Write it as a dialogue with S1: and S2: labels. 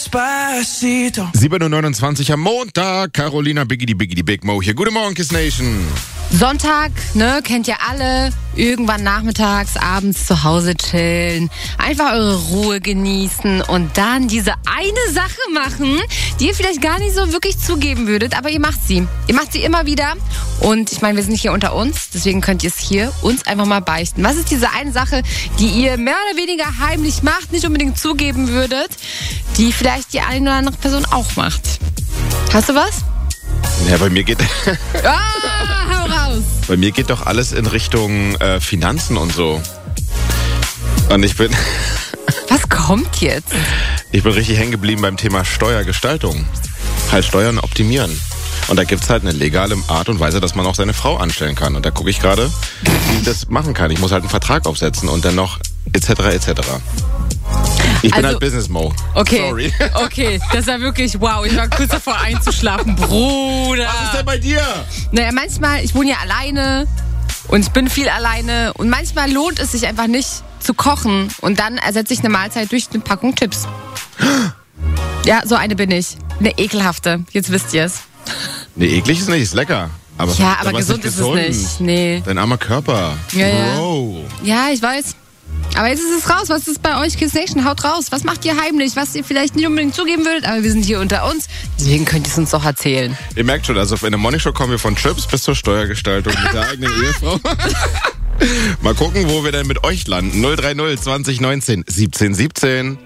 S1: Despacito.
S2: 7.29 Uhr am Montag. Carolina Biggie, die Big Mo hier. Guten Morgen, Kiss Nation.
S3: Sonntag, ne, kennt ihr alle. Irgendwann nachmittags, abends zu Hause chillen. Einfach eure Ruhe genießen und dann diese eine Sache machen, die ihr vielleicht gar nicht so wirklich zugeben würdet, aber ihr macht sie. Ihr macht sie immer wieder. Und ich meine, wir sind hier unter uns, deswegen könnt ihr es hier uns einfach mal beichten. Was ist diese eine Sache, die ihr mehr oder weniger heimlich macht, nicht unbedingt zugeben würdet, die vielleicht die eine oder andere Person auch macht? Hast du was?
S2: Ja, bei mir geht...
S3: Hau raus!
S2: Bei mir geht doch alles in Richtung Finanzen und so. Und ich bin...
S3: Was kommt jetzt?
S2: Ich bin richtig hängen geblieben beim Thema Steuergestaltung. Halt Steuern optimieren. Und da gibt's halt eine legale Art und Weise, dass man auch seine Frau anstellen kann. Und da gucke ich gerade, wie ich das machen kann. Ich muss halt einen Vertrag aufsetzen und dann noch etc. etc. Ich bin halt Business Mo.
S3: Okay,
S2: Sorry.
S3: okay, das war wirklich wow. Ich war kurz davor einzuschlafen, Bruder.
S2: Was ist denn bei dir?
S3: Naja, manchmal, ich wohne ja alleine und ich bin viel alleine und manchmal lohnt es sich einfach nicht zu kochen und dann ersetze ich eine Mahlzeit durch eine Packung Chips. Ja, so eine bin ich. Eine ekelhafte, jetzt wisst ihr es.
S2: Nee, eklig ist nicht, ist lecker. Aber
S3: Ja, aber gesund ist es nicht. Nee.
S2: Dein armer Körper.
S3: Ja,
S2: Bro.
S3: Ja, ich weiß. Aber jetzt ist es raus. Was ist bei euch, Kiss Nation? Haut raus. Was macht ihr heimlich? Was ihr vielleicht nicht unbedingt zugeben würdet, aber wir sind hier unter uns. Deswegen könnt ihr es uns doch erzählen.
S2: Ihr merkt schon, also in der Morning Show kommen wir von Chips bis zur Steuergestaltung mit der eigenen Ehefrau. Mal gucken, wo wir denn mit euch landen. 030 20 19 17 17.